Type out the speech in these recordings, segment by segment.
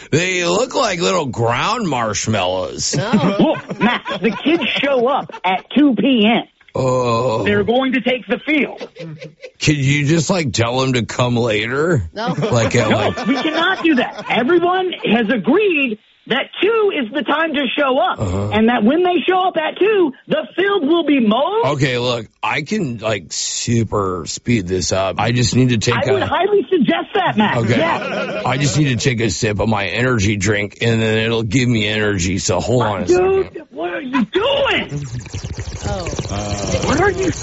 They look like little ground marshmallows. Look, Max, the kids show up at 2 p.m. Oh. They're going to take the field. Could you just, tell them to come later? No. No, we cannot do that. Everyone has agreed that 2 is the time to show up. And that when they show up at 2, the field will be mowed. Okay, look, I can, super speed this up. I just need to take I would highly suggest that, Max. Okay. Yes. I just need to take a sip of my energy drink, and then it'll give me energy, so hold on a second. Dude, what are you doing? What are you...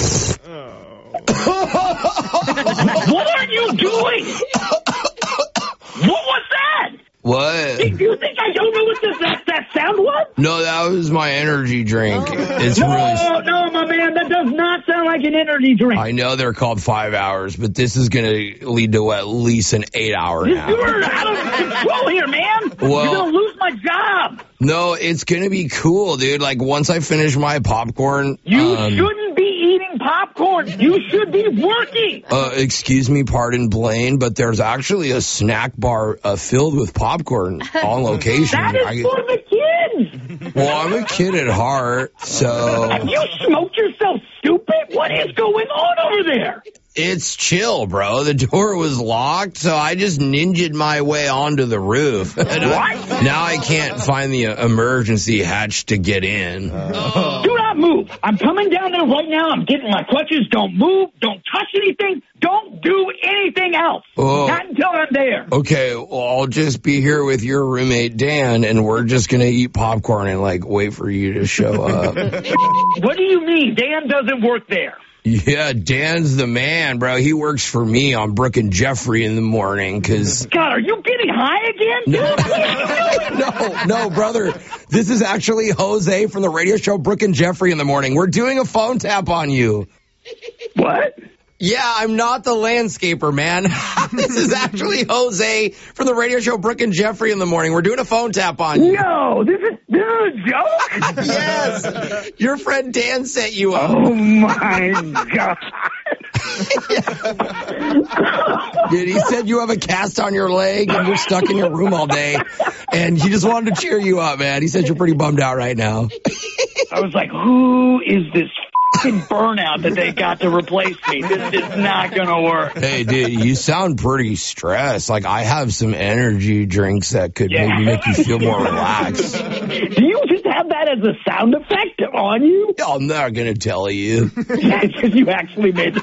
What are you doing? What was that? What? Do you think I don't know what that sound was? No, that was my energy drink. It's No, really... my man, that does not sound like an energy drink. I know they're called 5 hours, but this is going to lead to at least an 8-hour nap. You're out of control here, man. Well- You're going to lose my job. No, it's going to be cool, dude. Once I finish my popcorn... You shouldn't be eating popcorn. You should be working. Excuse me, pardon, Blaine, but there's actually a snack bar filled with popcorn on location. That is for the kids. Well, I'm a kid at heart, so... Have you smoked yourself stupid? What is going on over there? It's chill, bro. The door was locked, so I just ninja'd my way onto the roof. Now I can't find the emergency hatch to get in. Do not move. I'm coming down there right now. I'm getting my clutches. Don't move. Don't touch anything. Don't do anything else. Oh. Not until I'm there. Okay, well, I'll just be here with your roommate, Dan, and we're just going to eat popcorn and, wait for you to show up. What do you mean? Dan doesn't work there. Yeah, Dan's the man, bro. He works for me on Brooke and Jeffrey in the morning, because... God, are you getting high again? Dude, what are you doing? No, brother. This is actually Jose from the radio show Brooke and Jeffrey in the morning. We're doing a phone tap on you. What? Yeah, I'm not the landscaper, man. This is actually Jose from the radio show Brooke and Jeffrey in the morning. We're doing a phone tap on you. No, this is a joke? Yes. Your friend Dan set you up. Oh, my God. Dude, he said you have a cast on your leg and you're stuck in your room all day. And he just wanted to cheer you up, man. He said you're pretty bummed out right now. I was like, who is this fucking burnout that they got to replace me? This is not going to work. Hey, dude, you sound pretty stressed. I have some energy drinks that could maybe make you feel more relaxed. Do you just have that as a sound effect on you? I'm not going to tell you. Because you actually made the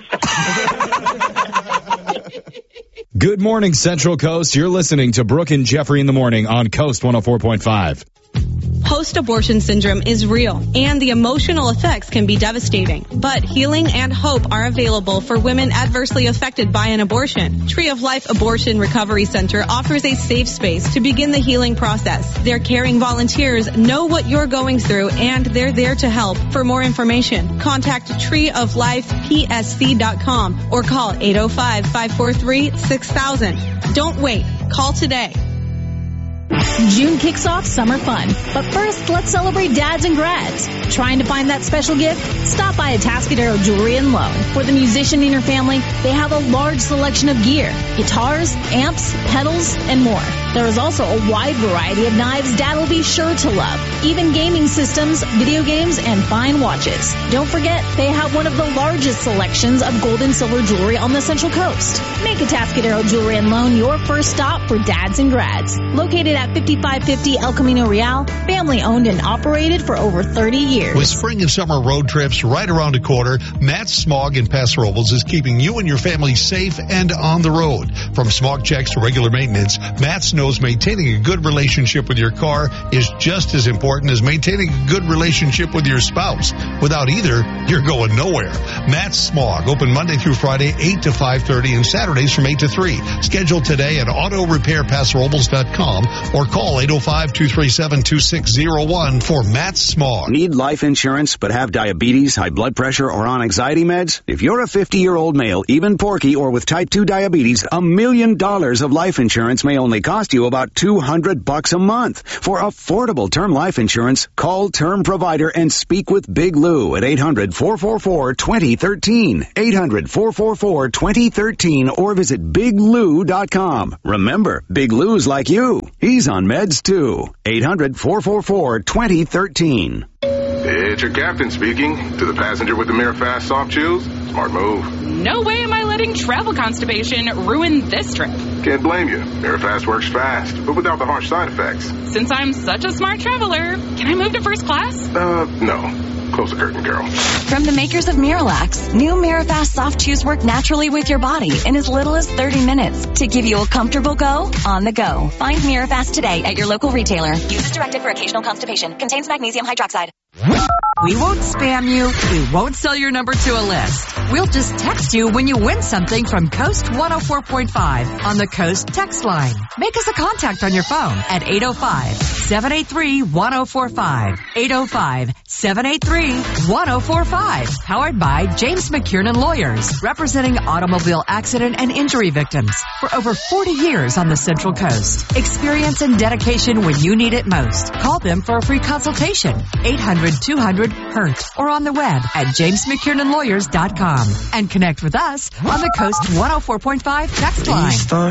Good morning, Central Coast. You're listening to Brooke and Jeffrey in the morning on Coast 104.5. Post-abortion syndrome is real, and the emotional effects can be devastating. But healing and hope are available for women adversely affected by an abortion. Tree of Life Abortion Recovery Center offers a safe space to begin the healing process. Their caring volunteers know what you're going through, and they're there to help. For more information, contact treeoflifepsc.com or call 805-543-6000. Don't wait. Call today. June kicks off summer fun. But first, let's celebrate dads and grads. Trying to find that special gift? Stop by Atascadero Jewelry and Loan. For the musician in your family, they have a large selection of gear, guitars, amps, pedals, and more. There is also a wide variety of knives Dad will be sure to love. Even gaming systems, video games, and fine watches. Don't forget, they have one of the largest selections of gold and silver jewelry on the Central Coast. Make Atascadero Jewelry and Loan your first stop for dads and grads. Located at 5550 El Camino Real, family owned and operated for over 30 years. With spring and summer road trips right around the corner, Matt's Smog in Paso Robles is keeping you and your family safe and on the road. From smog checks to regular maintenance, Matt's knows maintaining a good relationship with your car is just as important as maintaining a good relationship with your spouse. Without either, you're going nowhere. Matt's Smog, open Monday through Friday, 8 to 5:30, and Saturdays from 8 to 3. Schedule today at autorepairpassrobles.com or call 805-237-2601 for Matt's Smog. Need life insurance but have diabetes, high blood pressure, or on anxiety meds? If you're a 50-year-old male, even porky or with type 2 diabetes, $1 million of life insurance may only cost cost you about $200 a month. For affordable term life insurance, call Term Provider and speak with Big Lou at 800-444-2013. 800-444-2013 or visit biglou.com. Remember, Big Lou's like you. He's on meds too. 800-444-2013. It's your captain speaking. To the passenger with the Mirafast soft chews, smart move. No way am I letting travel constipation ruin this trip. Can't blame you. Mirafast works fast, but without the harsh side effects. Since I'm such a smart traveler, can I move to first class? No. Close the curtain, girl. From the makers of Miralax, new Mirafast soft chews work naturally with your body in as little as 30 minutes to give you a comfortable go on the go. Find Mirafast today at your local retailer. Use as directed for occasional constipation. Contains magnesium hydroxide. We won't spam you. We won't sell your number to a list. We'll just text you when you win something from Coast 104.5 on the Coast text line. Make us a contact on your phone at 805-783-1045. 805-783-1045. Powered by James McKiernan Lawyers, representing automobile accident and injury victims for over 40 years on the Central Coast. Experience and dedication when you need it most. Call them for a free consultation. 800-200-HURT or on the web at jamesmckieranlawyers.com and connect with us on the Coast 104.5 text line.